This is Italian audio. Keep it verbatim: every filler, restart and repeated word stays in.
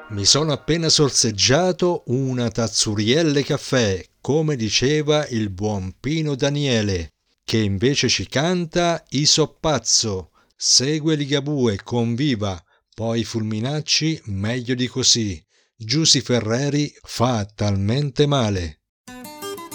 Mi sono appena sorseggiato una tazzurielle caffè, come diceva il buon Pino Daniele, che invece ci canta I soppazzo, segue Ligabue con Viva, poi Fulminacci meglio di così, Giusy Ferreri fa talmente male.